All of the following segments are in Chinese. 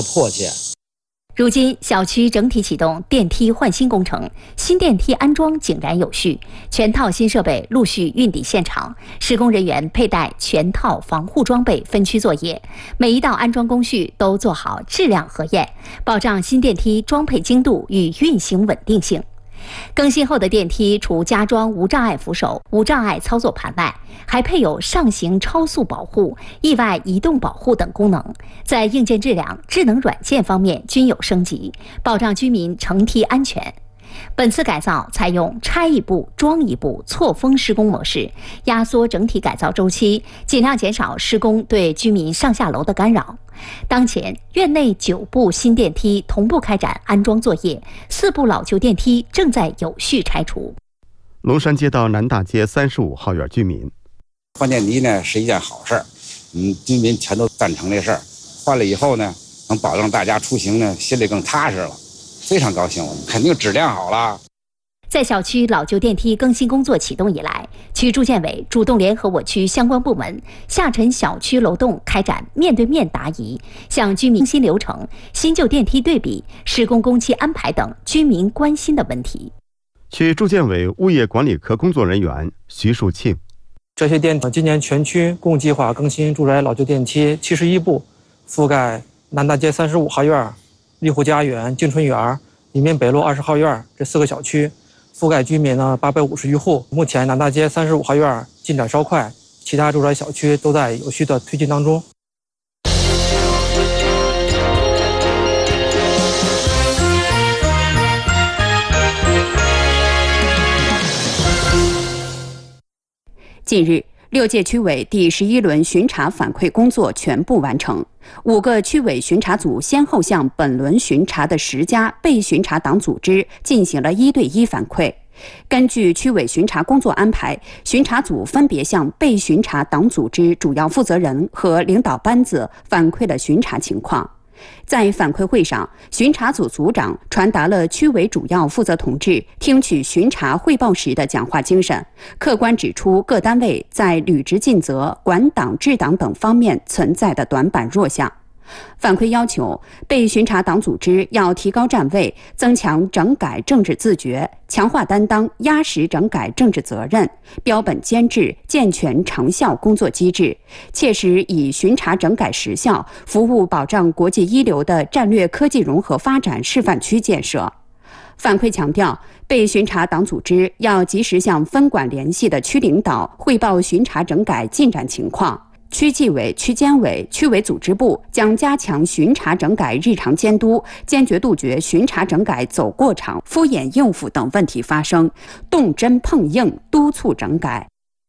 迫切。 如今，小区整体启动电梯换新工程，新电梯安装井然有序，全套新设备陆续运抵现场，施工人员佩戴全套防护装备，分区作业，每一道安装工序都做好质量核验，保障新电梯装配精度与运行稳定性。更新后的电梯除加装无障碍扶手、无障碍操作盘外，还配有上行超速保护、意外移动保护等功能，在硬件质量、智能软件方面均有升级，保障居民乘梯安全。本次改造采用拆一步装一步错峰施工模式，压缩整体改造周期，尽量减少施工对居民上下楼的干扰。当前，院内9部新电梯同步开展安装作业，4部老旧电梯正在有序拆除。 龙山街道南大街35号院居民， 换电梯呢是一件好事儿，居民全都赞成这事儿。换了以后呢，能保证大家出行呢心里更踏实了，非常高兴，我们肯定质量好了。 在小区老旧电梯更新工作启动以来，区住建委主动联合我区相关部门，下沉小区楼栋开展面对面答疑，向居民更新流程、新旧电梯对比、施工工期安排等居民关心的问题。 区住建委物业管理科工作人员徐树庆， 这些电梯今年全区共计划更新住宅老旧电梯71部，覆盖南大街35号院、丽湖家园、静春园、迎宾北路20号院这4个小区。覆盖居民呢850余户。目前南大街35号院进展稍快，其他住宅小区都在有序的推进当中。 近日，6届区委第11轮巡查反馈工作全部完成，5个区委巡查组先后向本轮巡查的10家被巡查党组织进行了1对1反馈。根据区委巡查工作安排，巡查组分别向被巡查党组织主要负责人和领导班子反馈了巡查情况。在反馈会上，巡查组组长传达了区委主要负责同志听取巡查汇报时的讲话精神，客观指出各单位在履职尽责、管党治党等方面存在的短板弱项。反馈要求，被巡查党组织要提高站位，增强整改政治自觉，强化担当，压实整改政治责任，标本兼治，健全长效工作机制，切实以巡查整改实效服务保障国际一流的战略科技融合发展示范区建设。反馈强调，被巡查党组织要及时向分管联系的区领导汇报巡查整改进展情况。区纪委、区监委、区委组织部将加强巡查整改日常监督，坚决杜绝巡查整改走过场、敷衍应付等问题发生，动真碰硬，督促整改。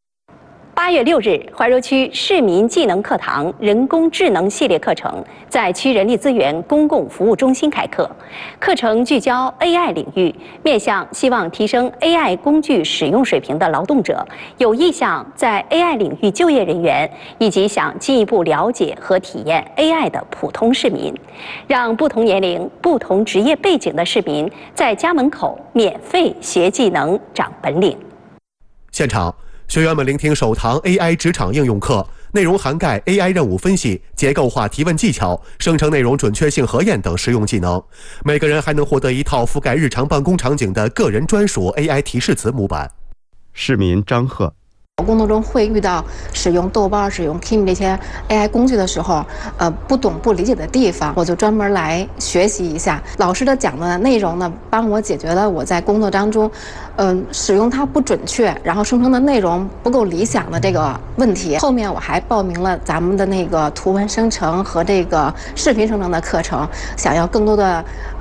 8月6日，怀柔区市民技能课堂人工智能系列课程在区人力资源公共服务中心开课。课程聚焦 AI 领域，面向希望提升 AI 工具使用水平的劳动者、有意向在 AI 领域就业人员，以及想进一步了解和体验 AI 的普通市民，让不同年龄、不同职业背景的市民在家门口免费学技能、长本领。 现场，学员们聆听首堂 AI 职场应用课，内容涵盖 AI 任务分析、结构化提问技巧、生成内容准确性核验等实用技能。每个人还能获得一套覆盖日常办公场景的个人专属 AI 提示词模板。 市民张贺， 工作中会遇到使用豆瓣、使用 Kim 这些 AI 工具的时候，不懂不理解的地方，我就专门来学习一下老师的讲的内容呢，帮我解决了我在工作当中，使用它不准确，然后生成的内容不够理想的这个问题。后面我还报名了咱们的那个图文生成和这个视频生成的课程，想要更多的